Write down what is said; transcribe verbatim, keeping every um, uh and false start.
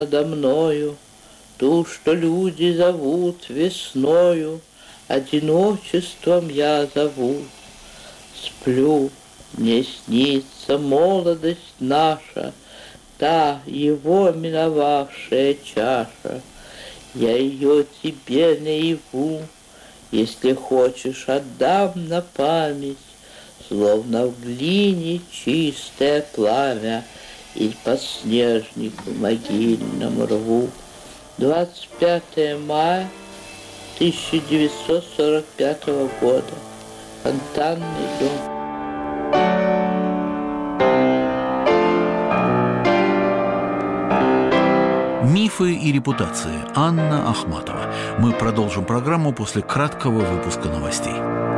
надо мною, ту, что люди зовут весною, одиночеством я зову. Сплю, мне снится молодость наша, та его миновавшая чаша. Я ее тебе наяву, если хочешь, отдам на память, словно в глине чистое пламя и подснежнику могильном рву. двадцать пятое мая тысяча девятьсот сорок пятого года. Фонтанный дом. Мифы и репутации. Анна Ахматова. Мы продолжим программу после краткого выпуска новостей.